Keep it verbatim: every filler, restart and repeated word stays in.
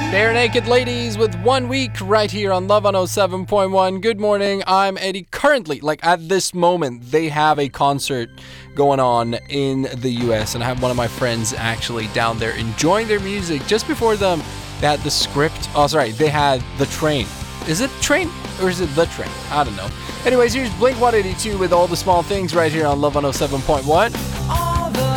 Bare Naked Ladies with One Week right here on Love one oh seven point one. Good morning, I'm Eddie. Currently, like at this moment, they have a concert going on in the U S, and I have one of my friends actually down there enjoying their music. Just before them, they had the script. Oh, sorry, they had The Train. Is it Train or is it The Train? I don't know. Anyways, here's Blink one eighty-two with All the Small Things right here on Love one oh seven point one.